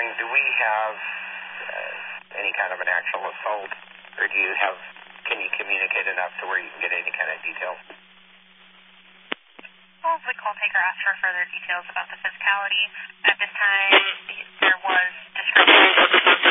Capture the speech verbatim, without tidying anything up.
mean, do we have uh, any kind of an actual assault, or do you have, can you communicate enough to where you can get any kind of detail? Well, the call taker asked for further details about the physicality. At this time, there was description